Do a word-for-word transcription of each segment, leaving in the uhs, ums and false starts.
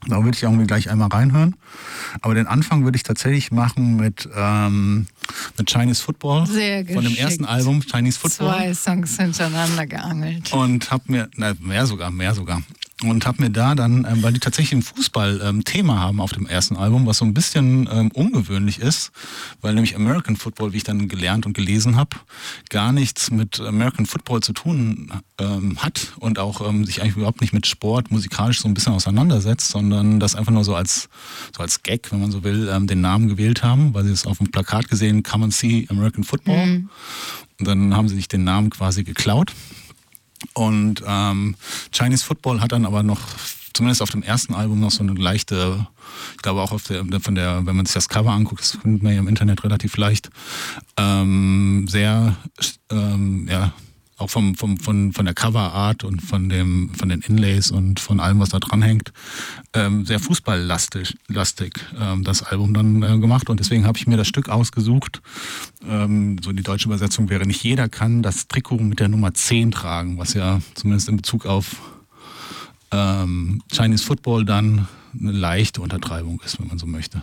Da würde ich irgendwie gleich einmal reinhören. Aber den Anfang würde ich tatsächlich machen mit, ähm, mit Chinese Football. Sehr geschickt. Von dem ersten Album, Chinese Football. Zwei Songs hintereinander geangelt. Und hab mir, na, mehr sogar, mehr sogar. Und hab mir da dann, ähm, weil die tatsächlich ein Fußball-Thema ähm, haben auf dem ersten Album, was so ein bisschen ähm, ungewöhnlich ist, weil nämlich American Football, wie ich dann gelernt und gelesen habe, gar nichts mit American Football zu tun ähm, hat und auch ähm, sich eigentlich überhaupt nicht mit Sport musikalisch so ein bisschen auseinandersetzt, sondern das einfach nur so als so als Gag, wenn man so will, ähm, den Namen gewählt haben, weil sie es auf dem Plakat gesehen, Come and See American Football. Mhm. Und dann haben sie sich den Namen quasi geklaut. Und ähm, Chinese Football hat dann aber noch, zumindest auf dem ersten Album, noch so eine leichte, ich glaube auch auf der, von der, wenn man sich das Cover anguckt, das findet man ja im Internet relativ leicht, ähm, sehr, ähm, ja, auch vom, vom, von, von der Coverart und von dem, von den Inlays und von allem, was da dran hängt, ähm, sehr fußballlastig, lastig, ähm, das Album dann äh, gemacht. Und deswegen habe ich mir das Stück ausgesucht. Ähm, so die deutsche Übersetzung wäre: Nicht jeder kann das Trikot mit der Nummer zehn tragen, was ja zumindest in Bezug auf ähm, Chinese Football dann eine leichte Untertreibung ist, wenn man so möchte.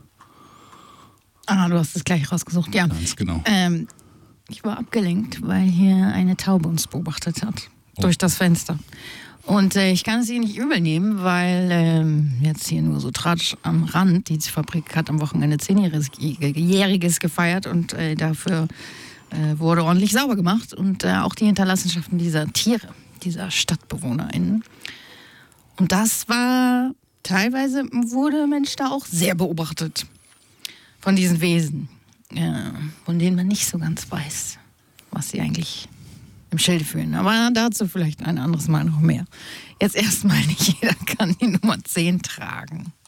Ah, du hast es gleich rausgesucht, ja. Ganz genau. Ähm, Ich war abgelenkt, weil hier eine Taube uns beobachtet hat. Oh. Durch das Fenster. Und äh, ich kann es ihr nicht übel nehmen, weil ähm, jetzt hier nur so Tratsch am Rand. Die Fabrik hat am Wochenende zehnjähriges gefeiert und äh, dafür äh, wurde ordentlich sauber gemacht. Und äh, auch die Hinterlassenschaften dieser Tiere, dieser StadtbewohnerInnen. Und das war, teilweise wurde Mensch da auch sehr beobachtet von diesen Wesen. Ja, von denen man nicht so ganz weiß, was sie eigentlich im Schilde führen. Aber dazu vielleicht ein anderes Mal noch mehr. Jetzt erstmal, nicht jeder kann die Nummer zehn tragen.